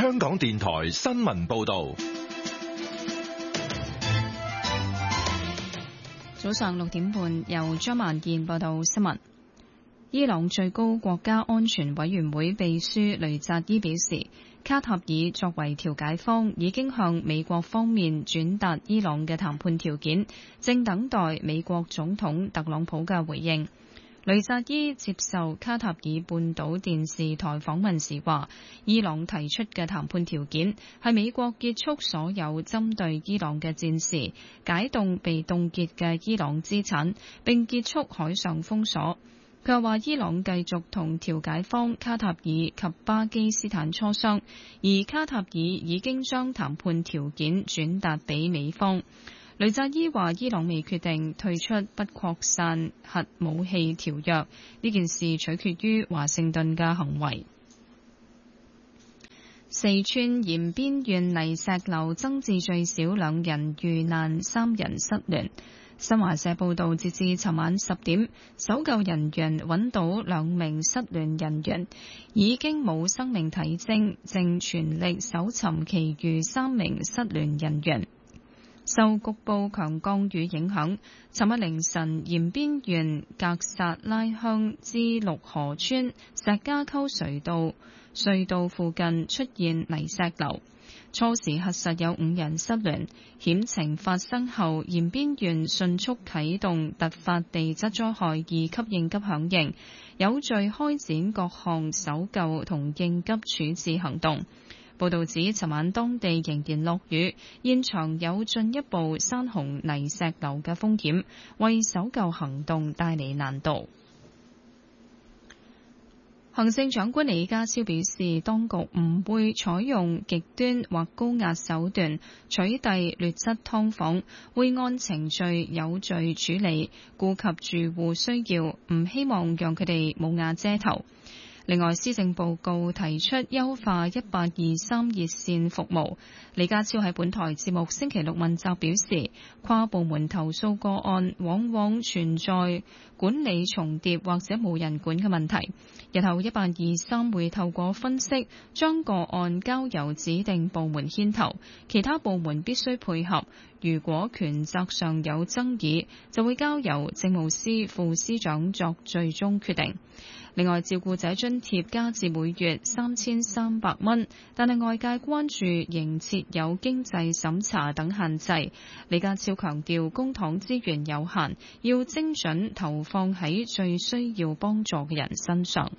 香港電台新聞報道。 早上6點半，由張萬燕報道新聞。伊朗最高國家安全委員會秘書雷扎伊表示，卡塔爾作為調解方，已經向美國方面轉達伊朗嘅談判條件，正等待美國總統特朗普嘅回應。雷扎伊接受卡塔爾半島電視台訪問時話，伊朗提出嘅談判條件係美國結束所有針對伊朗嘅戰事，解凍被凍結嘅伊朗資產，並結束海上封鎖。佢又話，伊朗繼續同調解方卡塔爾及巴基斯坦磋商，而卡塔爾已經將談判條件轉達俾美方。雷扎伊話，伊朗未決定退出不擴散核武器條約，呢件事取決於華盛頓嘅行為。四川延邊縣泥石流增至最少2人遇難，3人失聯。新華社報道，截至尋晚10點，搜救人員揾到2名失聯人員，已經冇生命體徵，正全力搜尋其餘3名失聯人員。受局部強降雨影響，尋日凌晨延邊縣格薩拉鄉支綠河村石家溝隧道附近出現泥石流，初時核實有5人失聯。險情發生後，延邊縣迅速啟動突發地質災害2級應急響應，有序開展各項搜救同應急處置行動。報道指，尋晚當地仍然落雨，現場有進一步山洪泥石流嘅風險，為搜救行動帶嚟難度。行政長官李家超表示，當局唔會採用極端或高壓手段取締劣質劏房，會按程序有序處理，顧及住戶需要，唔希望讓佢哋冇瓦遮頭。另外，施政報告提出優化1823熱線服務。李家超喺本台節目星期六問責表示，跨部門投訴個案往往存在管理重疊或者冇人管嘅問題。日後1823會透過分析，將個案交由指定部門牽頭，其他部門必須配合。如果權責上有爭議，就會交由政務司副司長作最終決定。另外，照顧者津貼加至每月3300蚊，但係外界關注仍設有經濟審查等限制。李家超強調，公帑資源有限，要精準投放喺最需要幫助嘅人身上。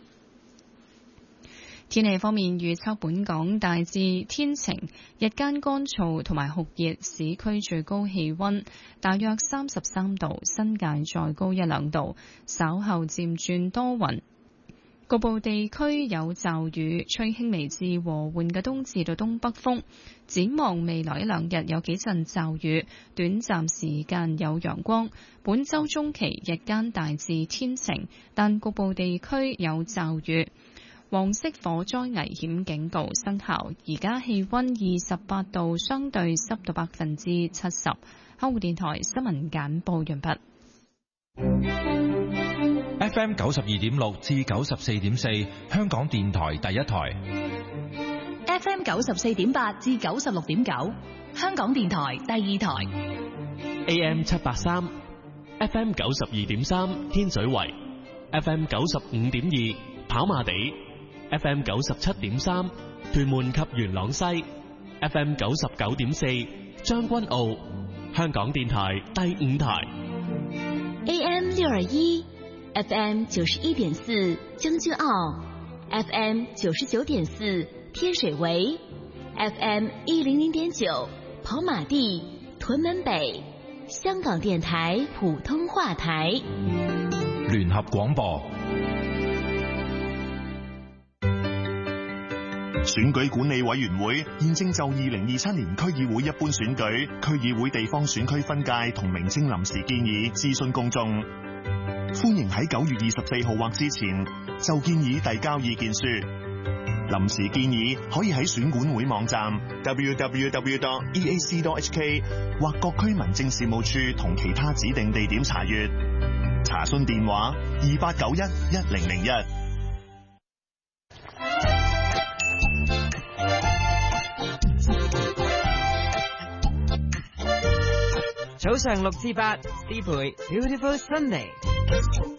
天氣方面，預測本港大致天晴，日間乾燥同埋酷熱，市區最高氣溫大約33度，新界再高1-2度。稍後漸轉多雲，局部地區有驟雨，吹輕微至和緩嘅東至到東北風。展望未來1-2日有幾陣驟雨，短暫時間有陽光。本週中期日間大致天晴，但局部地區有驟雨。黃色火災危險警告生效。而家氣溫28度，相對濕度70%。香港電台新聞簡報完畢。 FM 92.6至94.4，香港電台第一台。 FM 94.8至96.9，香港電台第二台。 AM 783 ，FM 92.3天水圍 ，FM 95.2跑馬地。FM 97.3屯門及元朗西 ，FM 99.4將軍澳，香港電台第五台 AM 621 FM 91.4將軍澳 ，FM 99.4天水圍 ，FM 100.9跑馬地屯門北，香港電台普通話台聯合廣播。 選舉管理委員會現正就2027年區議會一般選舉、區議會地方選區分界同名稱臨時建議諮詢公眾，歡迎喺9月24號或之前就建議遞交意見書。臨時建議可以喺選管會網站 www.eac.hk 或各區民政事務處同其他指定地點查閱。查詢電話28911001。 早上6至8，師培 Beautiful Sunday。